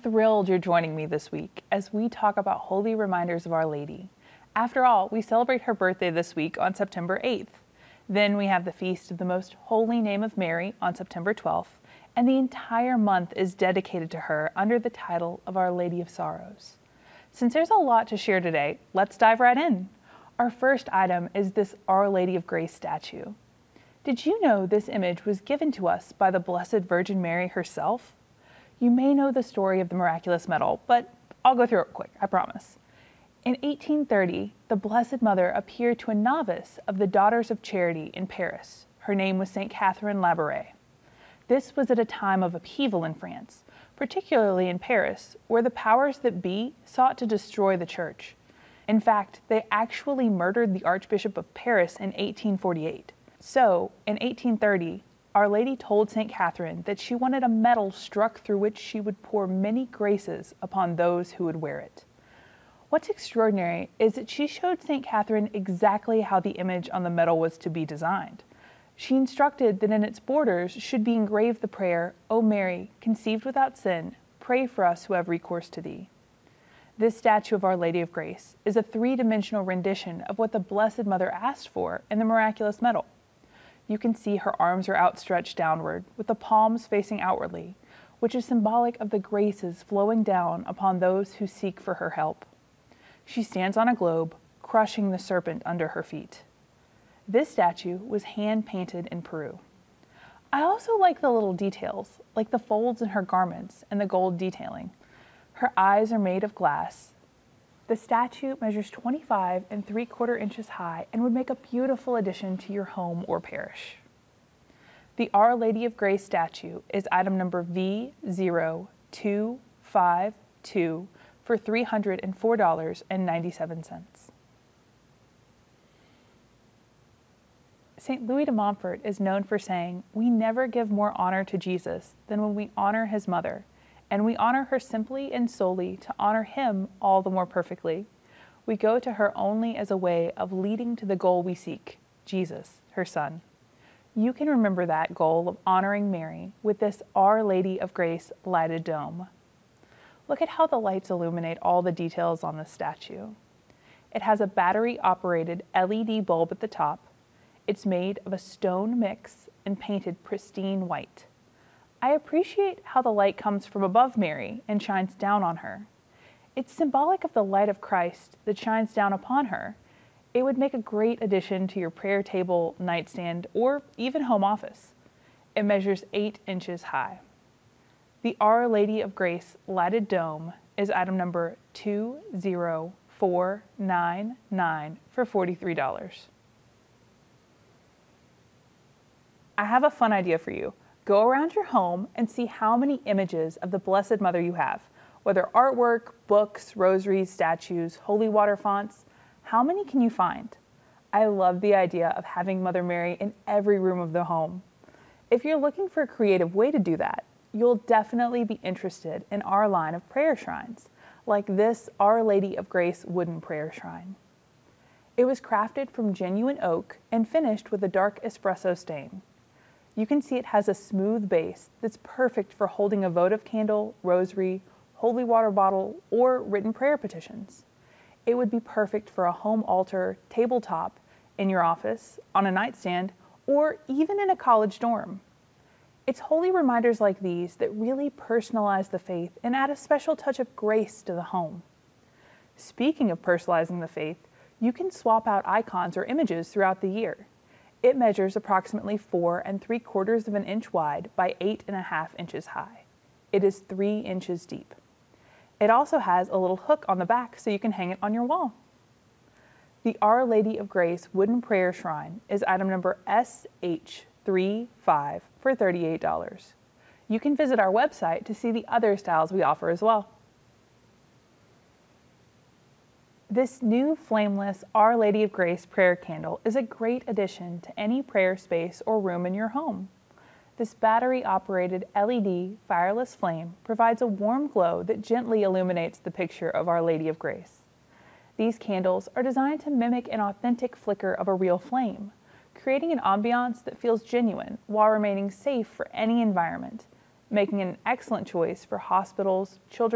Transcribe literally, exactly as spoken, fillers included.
thrilled you're joining me this week as we talk about holy reminders of Our Lady. After all, we celebrate her birthday this week on September eighth. Then we have the Feast of the Most Holy Name of Mary on September twelfth, and the entire month is dedicated to her under the title of Our Lady of Sorrows. Since there's a lot to share today, let's dive right in. Our first item is this Our Lady of Grace statue. Did you know this image was given to us by the Blessed Virgin Mary herself? You may know the story of the miraculous medal, but I'll go through it quick, I promise. In eighteen thirty, the Blessed Mother appeared to a novice of the Daughters of Charity in Paris. Her name was Saint Catherine Labouré. This was at a time of upheaval in France, particularly in Paris, where the powers that be sought to destroy the church. In fact, they actually murdered the Archbishop of Paris in eighteen forty-eight. So, in eighteen thirty, Our Lady told Saint Catherine that she wanted a medal struck through which she would pour many graces upon those who would wear it. What's extraordinary is that she showed Saint Catherine exactly how the image on the medal was to be designed. She instructed that in its borders should be engraved the prayer, "O Mary, conceived without sin, pray for us who have recourse to thee." This statue of Our Lady of Grace is a three-dimensional rendition of what the Blessed Mother asked for in the miraculous medal. You can see her arms are outstretched downward, with the palms facing outwardly, which is symbolic of the graces flowing down upon those who seek for her help. She stands on a globe, crushing the serpent under her feet. This statue was hand-painted in Peru. I also like the little details, like the folds in her garments and the gold detailing. Her eyes are made of glass. The statue measures twenty-five and three quarter inches high and would make a beautiful addition to your home or parish. The Our Lady of Grace statue is item number V zero two five two for three hundred four dollars and ninety-seven cents. Saint Louis de Montfort is known for saying, "We never give more honor to Jesus than when we honor his mother, and we honor her simply and solely to honor him all the more perfectly. We go to her only as a way of leading to the goal we seek, Jesus, her son." You can remember that goal of honoring Mary with this Our Lady of Grace lighted dome. Look at how the lights illuminate all the details on this statue. It has a battery-operated L E D bulb at the top. It's made of a stone mix and painted pristine white. I appreciate how the light comes from above Mary and shines down on her. It's symbolic of the light of Christ that shines down upon her. It would make a great addition to your prayer table, nightstand, or even home office. It measures eight inches high. The Our Lady of Grace lighted dome is item number two zero four nine nine for forty-three dollars. I have a fun idea for you. Go around your home and see how many images of the Blessed Mother you have, whether artwork, books, rosaries, statues, holy water fonts. How many can you find? I love the idea of having Mother Mary in every room of the home. If you're looking for a creative way to do that, you'll definitely be interested in our line of prayer shrines, like this Our Lady of Grace wooden prayer shrine. It was crafted from genuine oak and finished with a dark espresso stain. You can see it has a smooth base that's perfect for holding a votive candle, rosary, holy water bottle, or written prayer petitions. It would be perfect for a home altar, tabletop, in your office, on a nightstand, or even in a college dorm. It's holy reminders like these that really personalize the faith and add a special touch of grace to the home. Speaking of personalizing the faith, you can swap out icons or images throughout the year. It measures approximately four and three quarters of an inch wide by eight and a half inches high. It is three inches deep. It also has a little hook on the back so you can hang it on your wall. The Our Lady of Grace wooden prayer shrine is item number S H thirty-five for thirty-eight dollars. You can visit our website to see the other styles we offer as well. This new flameless Our Lady of Grace prayer candle is a great addition to any prayer space or room in your home. This battery-operated L E D fireless flame provides a warm glow that gently illuminates the picture of Our Lady of Grace. These candles are designed to mimic an authentic flicker of a real flame, creating an ambiance that feels genuine while remaining safe for any environment, making it an excellent choice for hospitals, children's